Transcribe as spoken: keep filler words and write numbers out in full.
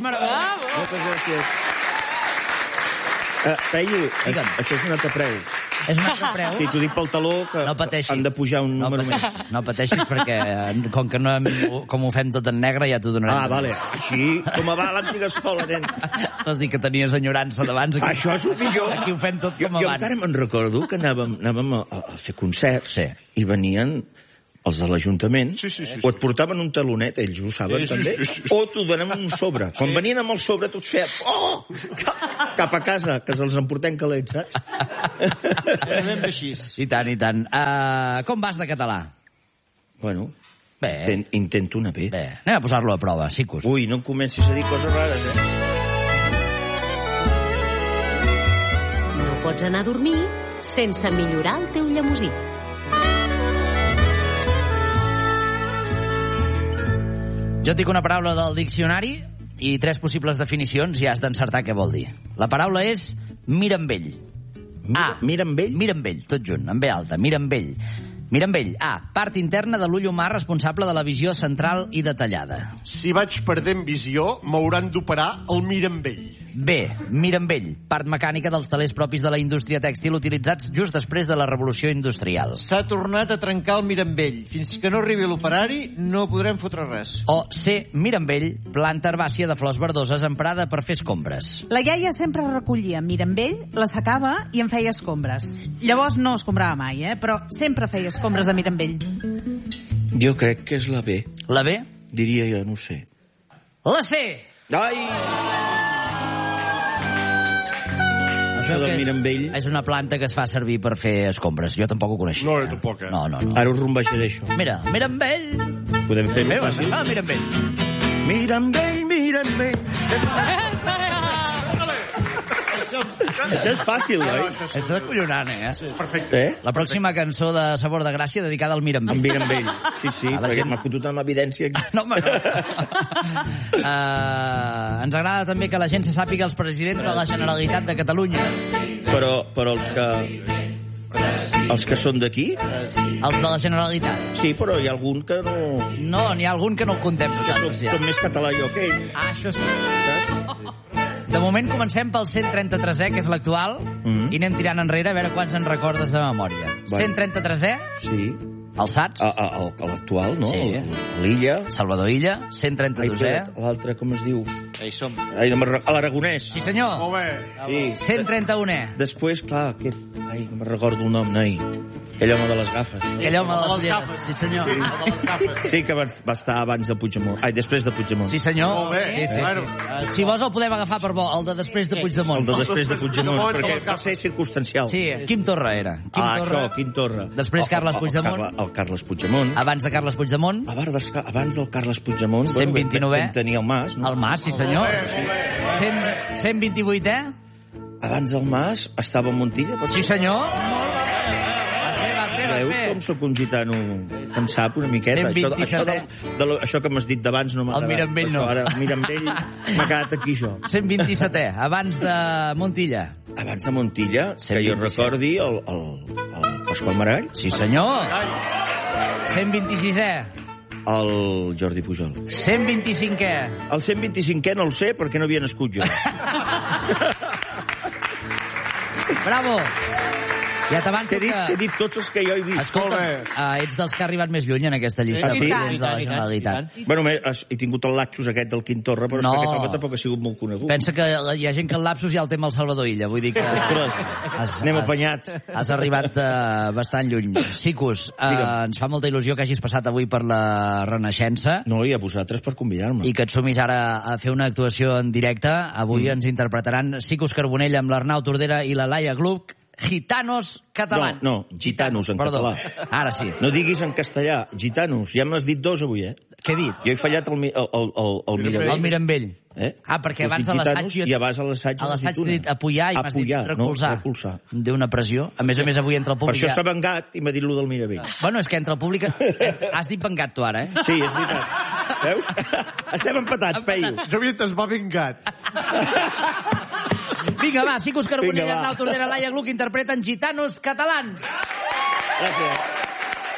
meravellós. Moltes gràcies. Uh, Peyu, això és un altre preu. És un altre preu? Sí, t'ho dic pel taló, que no han de pujar un no número pateixis, més. No pateixis, perquè com que no hem, com ho fem tot en negre, ja t'ho donarem. Ah, vale. Així, com a va l'antiga escola, nen. Vols dir que tenies enyorança d'abans? Aquí, això és el millor. Aquí ho fem tot com jo, abans. Jo encara me'n recordo que anàvem, anàvem a, a fer concerts sí. i venien els de l'Ajuntament, sí, sí, sí, o et portaven un talonet, ells ho saben sí, també, sí, sí, sí. o t'ho donen un sobre. Quan sí. venien amb el sobre tots feien oh! cap a casa, que se'ls emportem calents, saps? Era ben així. I tant, i tant. Uh, com vas de català? Bueno, bé. Ten, intento anar bé. Bé, anem a posar-lo a prova, Sicus. Ui, no em comencis a dir coses rares, eh? No pots anar a dormir sense millorar el teu llemosí. Jo et dic una paraula del diccionari i tres possibles definicions i has d'encertar què vol dir. La paraula és mira amb ell. Mira, A. Mira amb ell? Mira amb ell, tot junt, amb B alta. Mira amb ell. Mira amb ell. A. Part interna de l'ull humà responsable de la visió central i detallada. Si vaig perdent visió, m'hauran d'operar el mira amb ell. B. Mira amb ell. Part mecànica dels telers propis de la indústria tèxtil utilitzats just després de la revolució industrial. S'ha tornat a trencar el mira amb ell. Fins que no arribi l'operari, no podrem fotre res. O C. Mira amb ell. Planta herbàcia de flors verdoses emprada per fer escombres. La iaia sempre recollia mira amb ell, la secava i en feia escombres. Llavors no escombrava mai, eh? Però sempre feia escombres de mira amb ell. Jo crec que és la B. La B? Diria jo, no ho sé. La C! Ai! Això que és, és una planta que es fa servir per fer escombres. Jo tampoc ho coneixia. No, jo tampoc, eh? No, no, no. Ara ho rumbejaré, això. Mira, mira amb ell. Podem fer-ho fàcil? Ah, mira amb ell. Mira amb ell, mira amb ell. Això és fàcil, oi? És acollonant, eh? És perfecte. Eh? La pròxima cançó de Sabor de Gràcia dedicada al Mira amb ell. Em mira amb ell. Sí, sí, Ah, la perquè gent- m'ha fotut amb evidència. No, home, no. uh, ens agrada també que la gent se sàpiga els presidents de la Generalitat de Catalunya. Però, però els que... Els que són d'aquí? Els de la Generalitat. Sí, però hi ha algun que no... No, n'hi ha algun que no el contem Que nosaltres, soc, ja. soc més català jo que ell. Ah, això sí. De moment comencem pel cent trenta-tresè, que és l'actual, Mhm. i anem tirant enrere a veure quants en recordes de memòria. Va. cent trenta-tresè, Sí. el Sats, A, a, a, a l'actual, no? Sí. L'Illa. Salvador Illa, cent Ai, trenta-dosè. l'altre, com es diu? Ahí som. Ai, no me'n re- a l'Aragonès. Sí, senyor. Molt bé. Sí. cent trenta-unè. Després, clar, aquest... Ai, no me'n recordo el nom, noi. Aquell home de les gafes. Aquell home de les les ulleres. gafes. Sí, senyor. Sí, el de les gafes. Sí, que va, va estar abans de Puigdemont. Ai, després de Puigdemont. Sí, senyor. Molt bé. Sí, sí, Bueno. sí. Si vols el podem agafar per bo, el de després de El Puigdemont. de després de Puigdemont, Puigdemont, perquè les va ser circumstancial. Sí, Quim Torra era. Quim ah, Torra, això, Quim Torra. Després Carles El- el- el Puigdemont. Carla- El Carles Puigdemont. abans de Carles Puigdemont, Abans del, abans del Carles Puigdemont... cent vint-i-novè. Bueno, tenia el Mas, no? el Mas, sí senyor. cent, cent vint-i-vuitè. Abans del Mas estava Montilla. pot Sí ser? senyor. Va fer, va fer, va Veus fer. com sóc un gitano que en sap una miqueta? cent Això, això, vint-i-setè. de, de, lo- això que m'has dit d'abans no m'ha El agradat. mira amb ell Això, no. Ara, el mira amb ell m'ha quedat aquí jo. cent vint-i-setè, abans de Montilla. Abans de Montilla, que cent jo vint-i-set. recordi el, el, el Pasqual Maragall, Sí senyor. cent vint-i-sisè. el Jordi Pujol. cent vint-i-cinquè. El cent vint-i-cinquè no el sé perquè no havia nascut jo. Bravo. Ja t'avanço T'he dit, que... t'he dit tots els que jo he vist. Escolta, uh, ets dels que ha arribat més lluny en aquesta llista Ah, de sí? presidents de la I tant, i tant, Generalitat. i Bueno, m'he- has- he tingut el lapsus aquest del Quim Torra, però No. és que aquest home tampoc ha sigut molt conegut. Pensa que hi ha gent que el lapsus ja el té amb el Salvador Illa, vull dir que... Ostres, has, anem has- apanyats. Has arribat uh, bastant lluny. Sicus, uh, Digue'm. ens fa molta il·lusió que hagis passat avui per la Renaixença No, i a vosaltres per convidar-me. i que et sumis ara a fer una actuació en directe. Avui mm. ens interpretaran Sicus Carbonell amb l'Arnau Tordera i la Laia Gluck, Gitanos catalans. No, no, gitanos en Perdó. català. Ara sí. No diguis en castellà, gitanos. Ja m'has dit dos avui, eh? Què he dit? Jo he fallat el, mi- el, el, el, el Mirambell. El Mirambell. Eh? Ah, perquè Us abans dic a l'assaig... gitanos jo- I abans a l'assaig... A l'assaig t'he dit apoyar i m'has dit Apoyar, recolzar. No, recolzar. Déu, una pressió. A més a més, avui entre el Per públic... això s'ha vengat i m'ha dit lo del Mirambell. Bueno, és que entre el públic... Has dit vengat tu ara, eh? Sí, és veritat. Veus? Estem empatats, Peyu. Jo havia es va vingat. Vinga, va, Sicus Carbonell, Vinga, va. Arnau Tordera, Laia Gluck interpreten Gitanos catalans. Gràcies.